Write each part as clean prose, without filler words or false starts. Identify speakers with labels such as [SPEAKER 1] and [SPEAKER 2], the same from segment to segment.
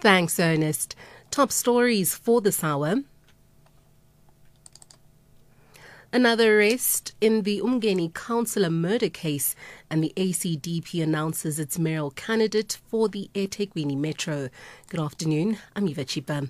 [SPEAKER 1] Thanks, Ernest. Top stories for this hour. Another arrest in the Umgeni councillor murder case, and the ACDP announces its mayoral candidate for the eThekwini Metro. Good afternoon, I'm Eva Chipa.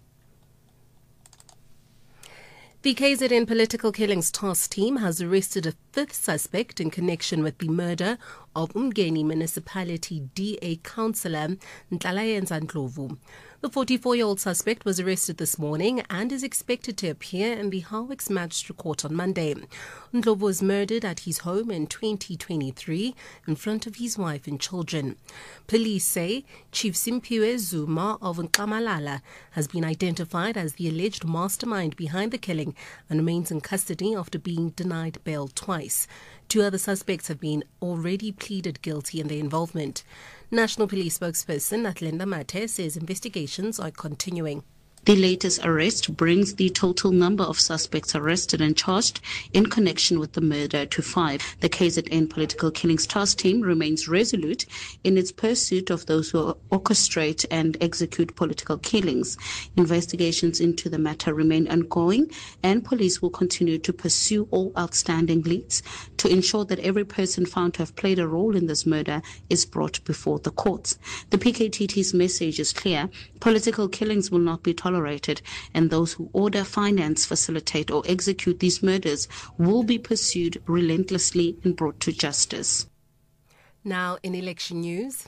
[SPEAKER 1] The KZN Political Killings Task Team has arrested a fifth suspect in connection with the murder of Umgeni Municipality DA councillor Nhlalayenza Ndlovu. The 44-year-old suspect was arrested this morning and is expected to appear in the Harwich Magistrate Court on Monday. Ndlovu was murdered at his home in 2023 in front of his wife and children. Police say Chief Simpiwe Zuma of Nkamalala has been identified as the alleged mastermind behind the killing and remains in custody after being denied bail twice. Two other suspects have been already pleaded guilty in their involvement. National Police spokesperson Athlenda Mathe says investigations are continuing.
[SPEAKER 2] The latest arrest brings the total number of suspects arrested and charged in connection with the murder to 5. The KZN Political Killings Task Team remains resolute in its pursuit of those who orchestrate and execute political killings. Investigations into the matter remain ongoing, and police will continue to pursue all outstanding leads to ensure that every person found to have played a role in this murder is brought before the courts. The PKTT's message is clear: political killings will not be tolerated, and those who order, finance, facilitate or execute these murders will be pursued relentlessly and brought to justice.
[SPEAKER 1] Now in election news.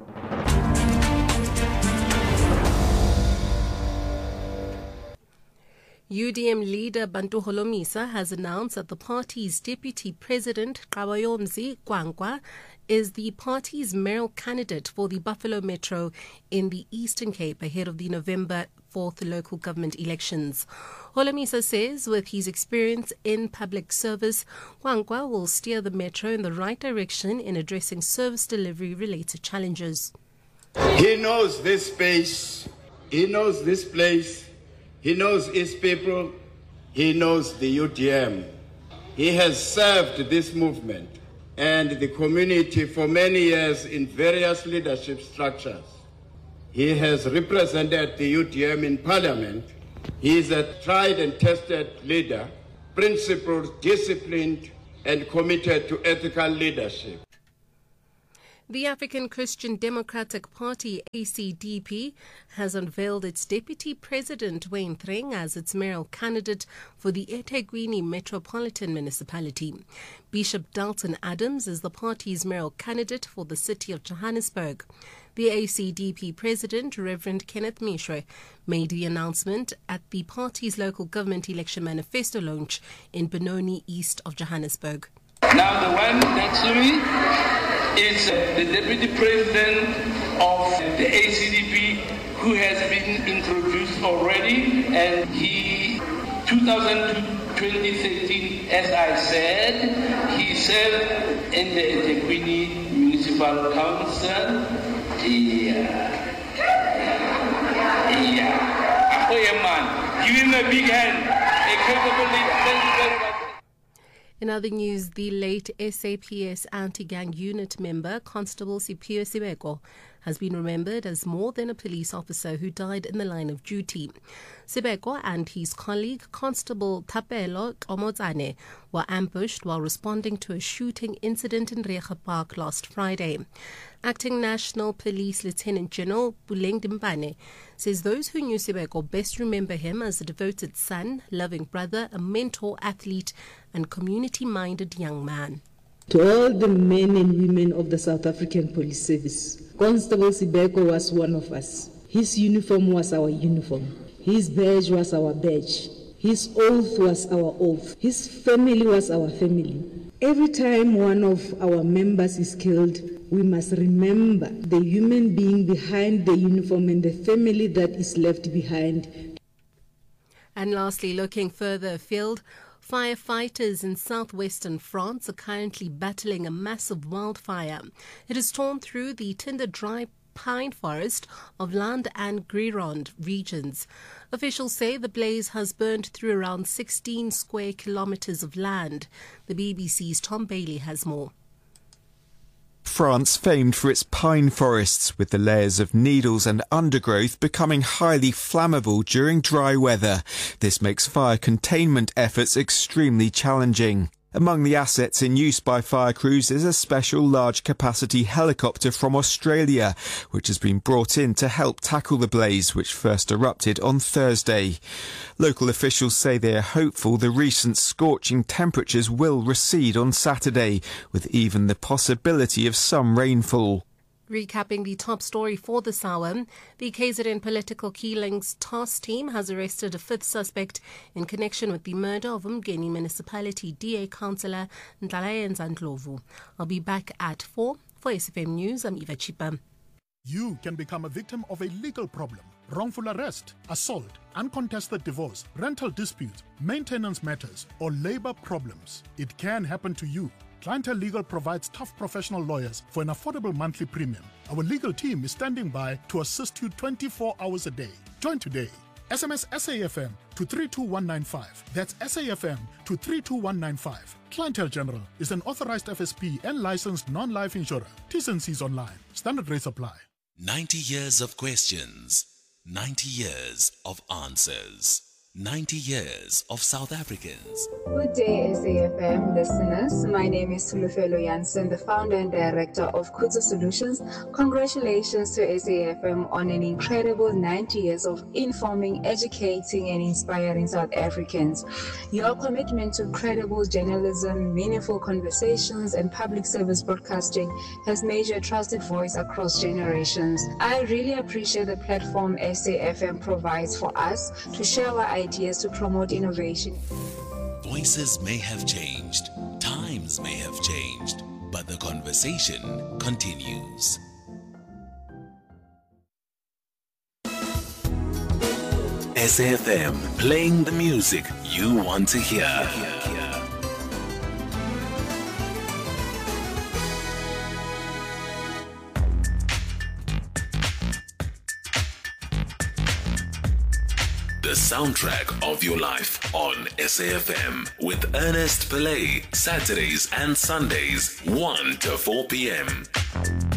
[SPEAKER 1] UDM leader Bantu Holomisa has announced that the party's deputy president, Qabayomzi Kwankwa, is the party's mayoral candidate for the Buffalo Metro in the Eastern Cape ahead of the November 4th local government elections. Holomisa says with his experience in public service, Kwankwa will steer the Metro in the right direction in addressing service delivery related challenges.
[SPEAKER 3] He knows this space, he knows this place, he knows his people, he knows the UDM. He has served this movement and the community for many years in various leadership structures. He has represented the UDM in Parliament. He is a tried and tested leader, principled, disciplined, and committed to ethical leadership.
[SPEAKER 1] The African Christian Democratic Party, ACDP, has unveiled its Deputy President, Wayne Threng, as its mayoral candidate for the eThekwini Metropolitan Municipality. Bishop Dalton Adams is the party's mayoral candidate for the city of Johannesburg. The ACDP President, Reverend Kenneth Mishwe, made the announcement at the party's local government election manifesto launch in Benoni, east of Johannesburg.
[SPEAKER 4] Now the one next to me is the Deputy President of the ACDP, who has been introduced already, and he, 2013, as I said, he served in the eThekwini Municipal Council. Give him a big hand. A capable leader. Thank you very much.
[SPEAKER 1] In other news, the late SAPS anti-gang unit member, Constable Siphiwe Sibeko, has been remembered as more than a police officer who died in the line of duty. Sibeko and his colleague, Constable Thapelo Omotsane, were ambushed while responding to a shooting incident in Rega Park last Friday. Acting National Police Lieutenant General Buleng Dimpane says those who knew Sibeko best remember him as a devoted son, loving brother, a mentor, athlete, and community-minded young man.
[SPEAKER 5] To all the men and women of the South African Police Service, Constable Sibeko was one of us. His uniform was our uniform. His badge was our badge. His oath was our oath. His family was our family. Every time one of our members is killed, we must remember the human being behind the uniform and the family that is left behind.
[SPEAKER 1] And lastly, looking further afield, firefighters in southwestern France are currently battling a massive wildfire. It has torn through the tinder-dry pine forest of Landes and Gironde regions. Officials say the blaze has burned through around 16 square kilometers of land. The BBC's Tom Bailey has more.
[SPEAKER 6] France, famed for its pine forests, with the layers of needles and undergrowth becoming highly flammable during dry weather. This makes fire containment efforts extremely challenging. Among the assets in use by fire crews is a special large-capacity helicopter from Australia, which has been brought in to help tackle the blaze, which first erupted on Thursday. Local officials say they are hopeful the recent scorching temperatures will recede on Saturday, with even the possibility of some rainfall.
[SPEAKER 1] Recapping the top story for this hour, the KZN Political Killings Task Team has arrested a fifth suspect in connection with the murder of Umgeni Municipality DA Councillor Ntlalayenza Ndlovu. I'll be back at 4 for SFM News. I'm Eva Chipa.
[SPEAKER 7] You can become a victim of a legal problem: wrongful arrest, assault, uncontested divorce, rental disputes, maintenance matters, or labor problems. It can happen to you. Clientele Legal provides tough professional lawyers for an affordable monthly premium. Our legal team is standing by to assist you 24 hours a day. Join today. SMS SAFM to 32195. That's SAFM to 32195. Clientele General is an authorized FSP and licensed non-life insurer. T's and C's online. Standard rates apply.
[SPEAKER 8] 90 years of questions. 90 years of answers. 90 years of South Africans.
[SPEAKER 9] Good day, SAFM listeners. My name is Tulufelo Jansen, the founder and director of Khutso Solutions. Congratulations to SAFM on an incredible 90 years of informing, educating, and inspiring South Africans. Your commitment to credible journalism, meaningful conversations, and public service broadcasting has made you a trusted voice across generations. I really appreciate the platform SAFM provides for us to share our ideas to promote innovation.
[SPEAKER 8] Voices may have changed, times may have changed, but the conversation continues. SAFM, playing the music you want to hear. The soundtrack of your life on SAFM with Ernest Pillay, Saturdays and Sundays, 1 to 4 p.m.